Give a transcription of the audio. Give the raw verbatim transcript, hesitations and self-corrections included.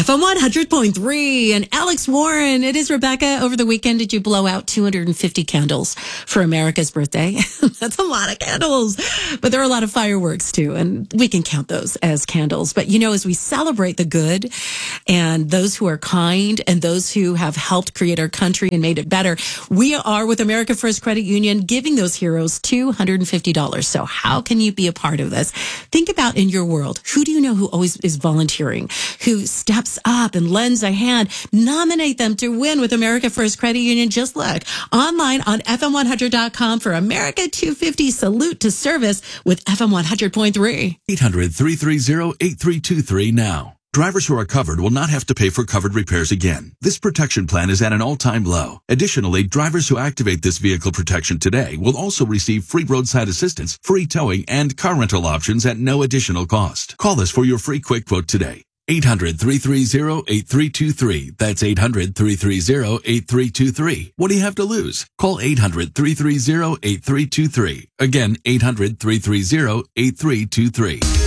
M one hundred point three and Alex Warren. It is Rebecca. Over the weekend, did you blow out two hundred fifty candles for America's birthday? That's a lot of candles. But there are a lot of fireworks too, and we can count those as candles. But you know, as we celebrate the good and those who are kind and those who have helped create our country and made it better, we are with America First Credit Union giving those heroes two hundred fifty dollars. So how can you be a part of this? Think about in your world, who do you know who always is volunteering, who steps up and lends a hand? Nominate them to win with America First Credit Union. Just look online on F M one hundred dot com for America two fifty Salute to Service with F M one hundred point three. eight hundred, three three zero, eight three two three now. Drivers who are covered will not have to pay for covered repairs again. This protection plan is at an all-time low. Additionally, drivers who activate this vehicle protection today will also receive free roadside assistance, free towing, and car rental options at no additional cost. Call us for your free quick quote today. eight hundred, three three zero, eight three two three. That's eight hundred, three three zero, eight three two three. What do you have to lose? Call eight hundred, three three zero, eight three two three. Again, eight hundred, three three zero, eight three two three.